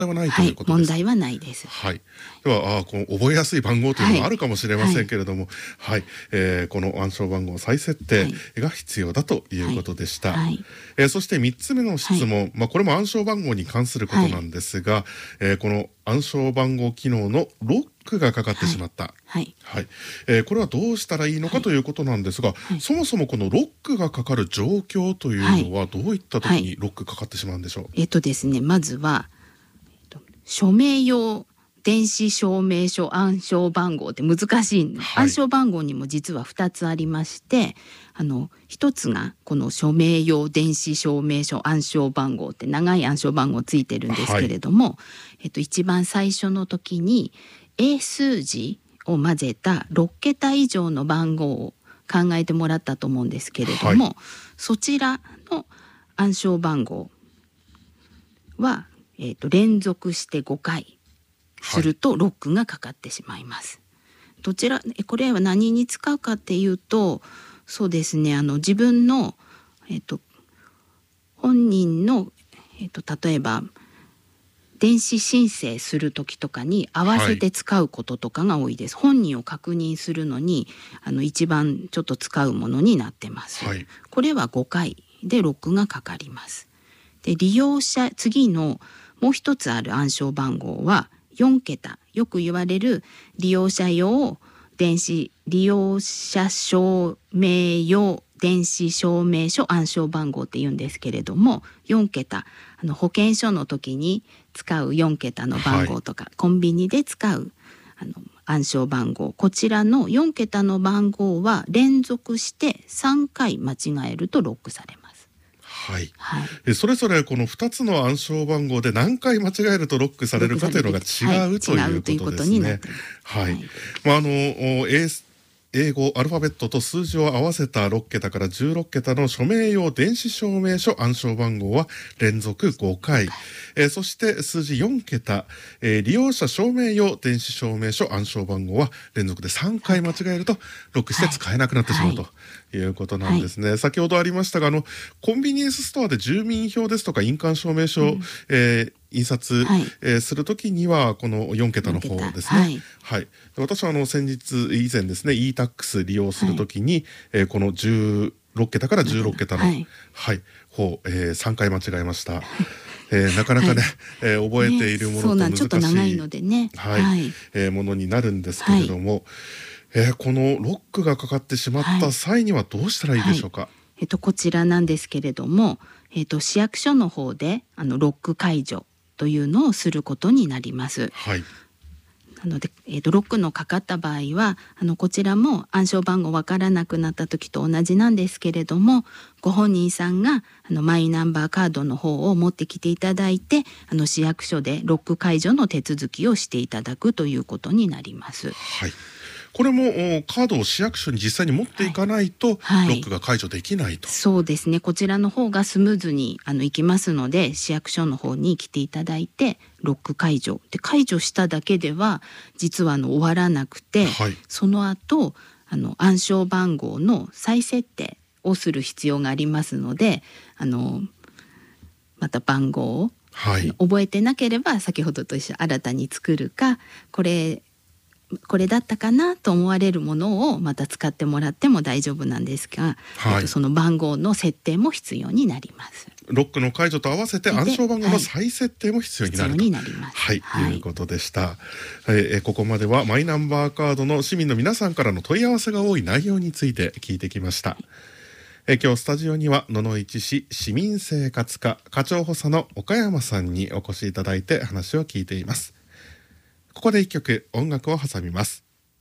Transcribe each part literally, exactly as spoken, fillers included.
題はないとはい、 いうことです。 問題はないです。 はい。ではあこの覚えやすい番号というのもあるかもしれませんけれども、はい、はいえー、この暗証番号再設定が必要だということでした。はいはいえー、そしてみっつめの質問、はい、まあこれも暗証番号に関することなんですが、はいえー、この暗証番号機能のロックがかかってしまった。はいはいえー、これはどうしたらいいのかということなんですが、はい、そもそもこのロックがかかる状況というのはどういった時にロックかかってしまうんでしょう。はいはい、 えっとですね、まずは署名用電子証明書暗証番号って難しい、はい、暗証番号にも実はふたつありまして、あのひとつがこの署名用電子証明書暗証番号って長い暗証番号ついてるんですけれども、はいえっと、一番最初の時に英数字を混ぜたろっけた以上の番号を考えてもらったと思うんですけれども、はい、そちらの暗証番号はえー、と連続してごかいするとロックがかかってしまいます。はい、どちらこれは何に使うかっていうと、そうですね、あの自分の、えー、と本人の、えー、と例えば電子申請する時とかに合わせて使うこととかが多いです。はい、本人を確認するのにあの一番ちょっと使うものになってます。はい、これはごかいでロックがかかります。で利用者次のもう一つある暗証番号はよんけた、よく言われる利用者用電子利用者証明用電子証明書暗証番号って言うんですけれども、よんけたあの保険証の時に使うよんけたの番号とか、はい、コンビニで使うあの暗証番号、こちらのよんけたの番号は連続してさんかい間違えるとロックされます。 はいはい、それぞれこのふたつの暗証番号で何回間違えるとロックされるかというのが違うということですね。はい。まああの英英語アルファベットと数字を合わせたろっけたからじゅうろっけたの署名用電子証明書暗証番号は連続ごかい、えー、そして数字よんけた、えー、利用者証明用電子証明書暗証番号は連続でさんかい間違えるとロックして使えなくなってしまうということなんですね。はい、先ほどありましたが、あのコンビニエンスストアで住民票ですとか印鑑証明書、うんえー印刷、はいえー、するときにはこのよんけたの方ですね。はい、はい、私はあの先日以前ですね イータックス 利用するときに、はいえー、このじゅうろっけたからじゅうろっけたの、はいはい、方、えー、さんかい間違えました。えー、なかなかね、はいえー、覚えているものと難しい、ね、ちょっと長いのでね、はいはいえー、ものになるんですけれども、はいえー、このロックがかかってしまった際にはどうしたらいいでしょうか。はいはいえー、とこちらなんですけれども、えー、と市役所の方であのロック解除というのをすることになります。はい、なので、えー、とロックのかかった場合はあのこちらも暗証番号わからなくなった時と同じなんですけれども、ご本人さんがあのマイナンバーカードの方を持ってきていただいて、あの市役所でロック解除の手続きをしていただくということになります。 はいこれもカードを市役所に実際に持っていかないと、はいはい、ロックが解除できないと。 そうですね、こちらの方がスムーズにあのいきますので、市役所の方に来ていただいてロック解除で解除しただけでは実はあの終わらなくて、はい、その後あの暗証番号の再設定をする必要がありますので、あのまた番号を、はい、覚えてなければ先ほどと一緒新たに作るか、これこれだったかなと思われるものをまた使ってもらっても大丈夫なんですが、はいえっと、その番号の設定も必要になります。 ロックの解除と合わせて暗証番号の再設定も必要になると、 必要になります。 はい、はい、いうことでした。はいえここまではマイナンバーカードの市民の皆さんからの問い合わせが多い内容について聞いてきました。はい、え今日スタジオには野々市市市民生活課課長補佐の岡山さんにお越しいただいて話を聞いています。ここで一曲音楽を挟みます。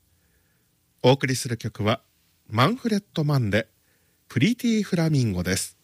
お送りする曲はマンフレッド・マンでプリティ・フラミンゴです。